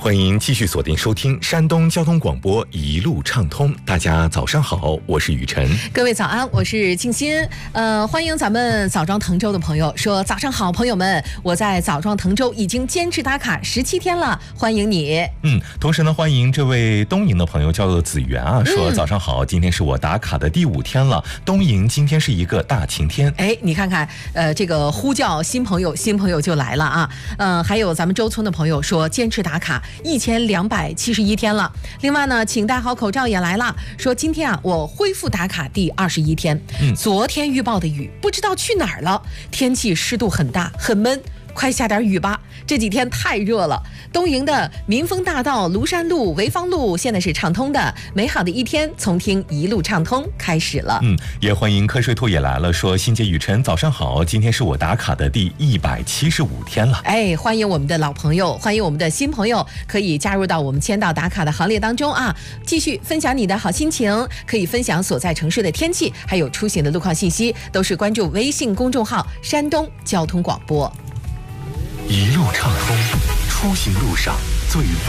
欢迎继续锁定收听山东交通广播一路畅通。大家早上好，我是雨晨。 各位早安，我是静心。欢迎咱们枣庄滕州的朋友说早上好，朋友们，我在枣庄滕州已经坚持打卡17天了，欢迎你。 同时呢，欢迎这位东营的朋友叫做子源啊，说早上好，今天是我打卡的第5天了，东营今天是一个大晴天。 哎，你看看，这个呼叫新朋友就来了啊。还有咱们周村的朋友说坚持打卡1271天了。另外呢，请戴好口罩也来了，说今天啊，我恢复打卡第21天。昨天预报的雨不知道去哪儿了，天气湿度很大，很闷。快下点雨吧，这几天太热了。东营的民丰大道、庐山路、潍坊路现在是畅通的，美好的一天从听一路畅通开始了。 也欢迎瞌睡兔也来了，说新杰雨晨早上好，今天是我打卡的第175天了。 哎，欢迎我们的老朋友，欢迎我们的新朋友，可以加入到我们签到打卡的行列当中啊！继续分享你的好心情，可以分享所在城市的天气，还有出行的路况信息，都是关注微信公众号山东交通广播。 一路畅通，出行路上最